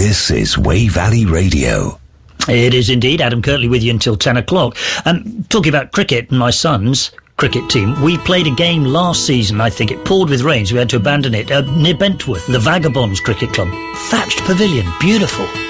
This is Wey Valley Radio. It is indeed. Adam Kirtley with you until 10 o'clock. Talking about cricket and my son's cricket team, we played a game last season. I think it poured with rain, so we had to abandon it, near Bentworth, the Vagabonds Cricket Club. Thatched pavilion, beautiful.